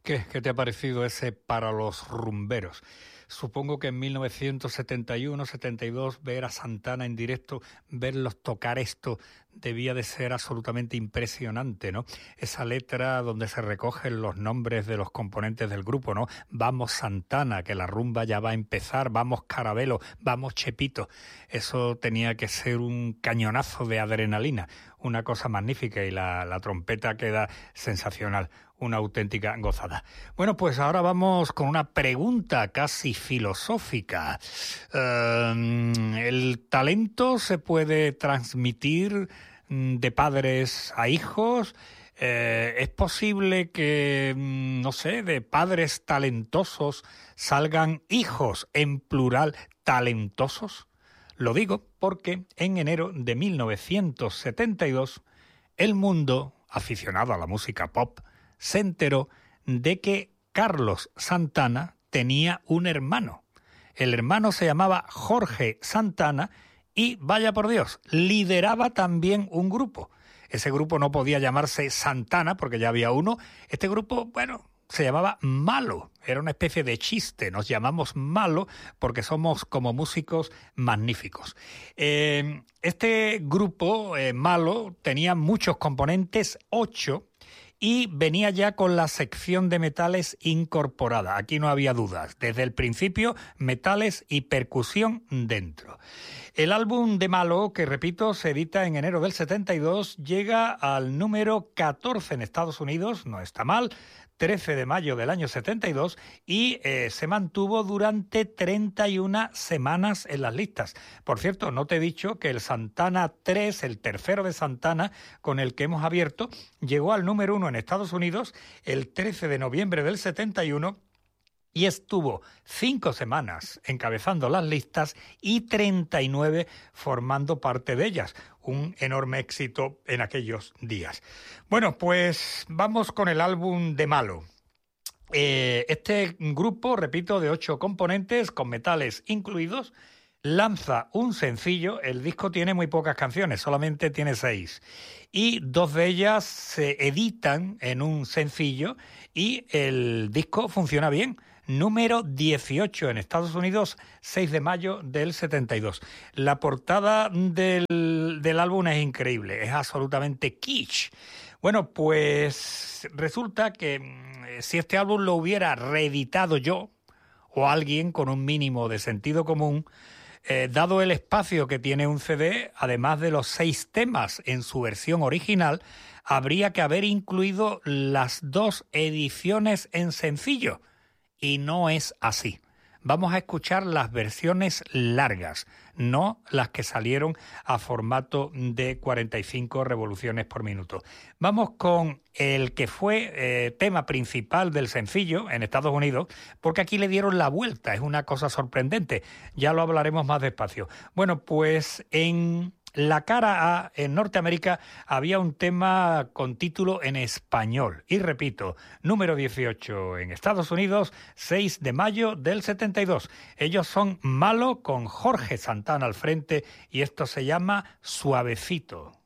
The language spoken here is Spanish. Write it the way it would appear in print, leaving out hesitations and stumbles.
¿Qué te ha parecido ese Para los rumberos? Supongo que en 1971, 72, ver a Santana en directo, verlos tocar esto, debía de ser absolutamente impresionante, ¿no? Esa letra donde se recogen los nombres de los componentes del grupo, ¿no? Vamos Santana, que la rumba ya va a empezar, vamos Carabelo, vamos Chepito. Eso tenía que ser un cañonazo de adrenalina, una cosa magnífica, y la trompeta queda sensacional. Una auténtica gozada. Bueno, pues ahora vamos con una pregunta casi filosófica. ¿El talento se puede transmitir de padres a hijos? ¿Es posible que, no sé, de padres talentosos salgan hijos, en plural, talentosos? Lo digo porque en enero de 1972, el mundo, aficionado a la música pop, se enteró de que Carlos Santana tenía un hermano. El hermano se llamaba Jorge Santana y, vaya por Dios, lideraba también un grupo. Ese grupo no podía llamarse Santana porque ya había uno. Este grupo, bueno, se llamaba Malo. Era una especie de chiste. Nos llamamos Malo porque somos como músicos magníficos. Este grupo, Malo, tenía muchos componentes, 8, y venía ya con la sección de metales incorporada. Aquí no había dudas. Desde el principio, metales y percusión dentro. El álbum de Malo, que repito, se edita en enero del 72, llega al número 14 en Estados Unidos, no está mal, 13 de mayo del año 72, y se mantuvo durante 31 semanas en las listas. Por cierto, no te he dicho que el Santana 3, el tercero de Santana, con el que hemos abierto, llegó al número 1 en Estados Unidos el 13 de noviembre del 71, y estuvo 5 semanas encabezando las listas y 39 formando parte de ellas. Un enorme éxito en aquellos días. Bueno, pues vamos con el álbum de Malo. Este grupo, repito, de 8 componentes, con metales incluidos, lanza un sencillo. El disco tiene muy pocas canciones, solamente tiene 6. Y 2 de ellas se editan en un sencillo y el disco funciona bien. Número 18 en Estados Unidos, 6 de mayo del 72. La portada del álbum es increíble, es absolutamente kitsch. Bueno, pues resulta que si este álbum lo hubiera reeditado yo, o alguien con un mínimo de sentido común, dado el espacio que tiene un CD, además de los 6 temas en su versión original, habría que haber incluido las 2 ediciones en sencillo. Y no es así. Vamos a escuchar las versiones largas, no las que salieron a formato de 45 revoluciones por minuto. Vamos con el que fue tema principal del sencillo en Estados Unidos, porque aquí le dieron la vuelta, es una cosa sorprendente. Ya lo hablaremos más despacio. Bueno, pues en la cara A, en Norteamérica, había un tema con título en español. Y repito, número 18 en Estados Unidos, 6 de mayo del 72. Ellos son Malo con Jorge Santana al frente y esto se llama Suavecito.